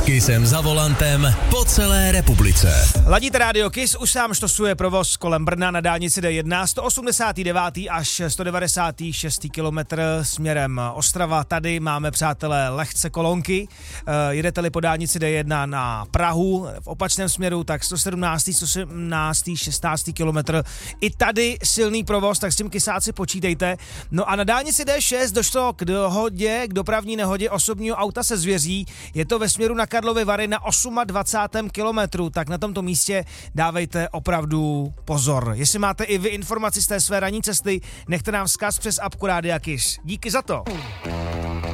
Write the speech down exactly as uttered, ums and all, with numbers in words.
S Kissem za volantem po celé republice. Ladíte rádio Kiss, už sám štosuje provoz kolem Brna na dálnici D jedna, sto osmdesát devět až sto devadesát šest kilometr směrem Ostrava. Tady máme, přátelé, lehce kolonky. Jedete-li po dálnici D jedna na Prahu v opačném směru, tak sto sedmnáct, sto sedmnáct, šestnáct kilometr. I tady silný provoz, tak s tím kysáci počítejte. No a na dálnici D šest došlo k dohodě, k dopravní nehodě osobního auta se zvěří. Je to ve směru na Karlovy Vary na dvacátém osmém kilometru, tak na tomto místě dávejte opravdu pozor. Jestli máte i vy informaci z té své ranní cesty, nechte nám vzkaz přes apku Rádia Kiss. Díky za to.